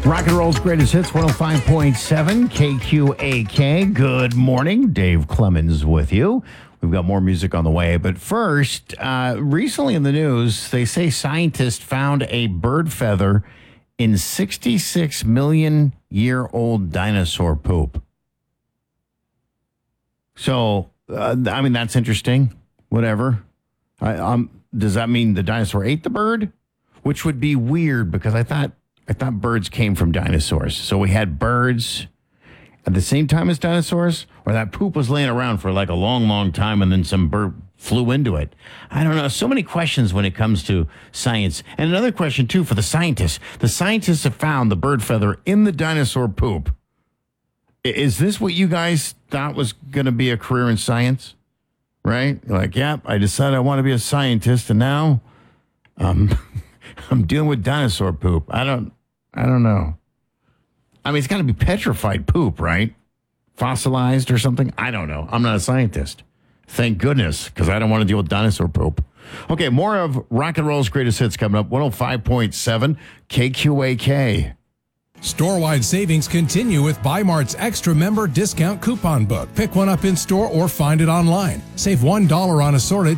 Rock and Roll's greatest hits, 105.7 KQAK. Good morning. Dave Clemens with you. We've got more music on the way. But first, recently in the news, they say scientists found a bird feather in 66 million year old dinosaur poop. So, that's interesting. Whatever. Does that mean the dinosaur ate the bird? Which would be weird because I thought birds came from dinosaurs. So we had birds at the same time as dinosaurs, or that poop was laying around for like a long, long time and then some bird flew into it. I don't know. So many questions when it comes to science. And another question, too, for the scientists. The scientists have found the bird feather in the dinosaur poop. Is this what you guys thought was going to be a career in science? Right? Like, yep, I decided I want to be a scientist, and now I'm dealing with dinosaur poop. I don't know. I mean, it's got to be petrified poop, right? Fossilized or something? I don't know. I'm not a scientist. Thank goodness, because I don't want to deal with dinosaur poop. Okay, more of Rock and Roll's greatest hits coming up. 105.7 KQAK. Store-wide savings continue with Bi-Mart's Extra Member Discount Coupon Book. Pick one up in store or find it online. Save $1 on assorted